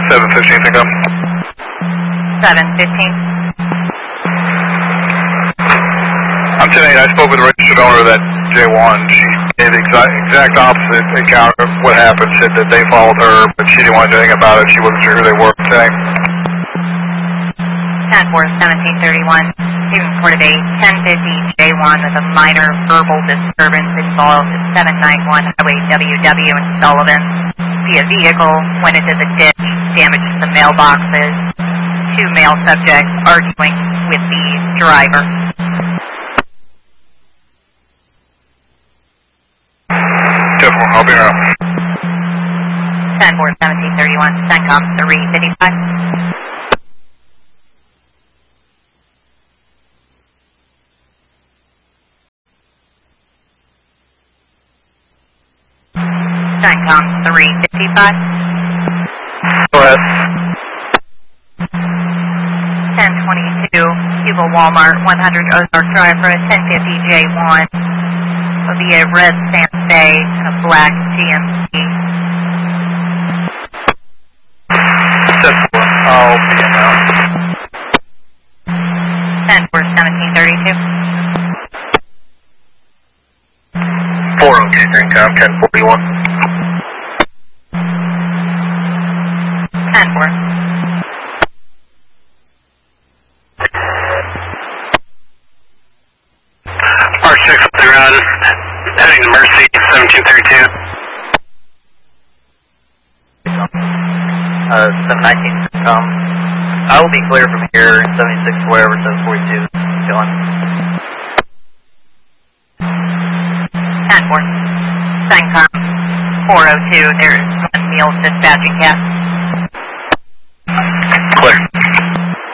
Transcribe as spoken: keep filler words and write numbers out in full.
seven fifteen, think I'm. seven fifteen. I'm ten eight. I spoke with the registered owner of that J one. She gave the exact, exact opposite account of what happened. Said that they followed her, but she didn't want to do anything about it. She wasn't sure who they were. ten four seventeen thirty-one. Student reported a ten fifty J one with a minor verbal disturbance involved at seven ninety-one Highway W W in Sullivan. The vehicle went into the ditch, damaged the mailboxes. Two male subjects arguing with the driver. I'll be around. ten four seventeen thirty-one, CENTCOM three fifty-five. CENTCOM three fifty-five. Go ahead. ten twenty-two, Cuba Walmart, one hundred Ozark Drive for a ten fifty J one. Will be a red Santa Fe and a black G M C. I'll be in now. ten four seventeen thirty-two. four okay, CENTCOM ten forty-one. ten four. R six on the ground, heading to Mercy, seventeen thirty-two. Uh, seven nineteen, um, I will be clear from here, seventy-six wherever, seven forty-two, going. ten four. CENTCOM four oh two, there's one meal dispatching cat.